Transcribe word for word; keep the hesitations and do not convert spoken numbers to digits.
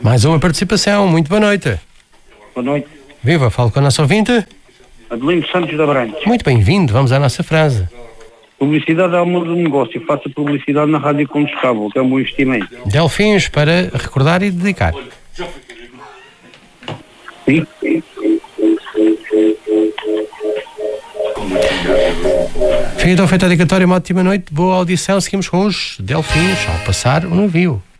Mais uma participação. Muito boa noite. Boa noite. Viva, falo com a nossa ouvinte. Adelino Santos da Branca. Muito bem-vindo, vamos à nossa frase. Publicidade é o mundo do negócio. Faça publicidade na rádio combustível, que é um bom investimento. Delfins para recordar e dedicar. Sim? Fica então feita a dedicatória, uma ótima noite, boa audição. Seguimos com os Delfins ao passar o navio.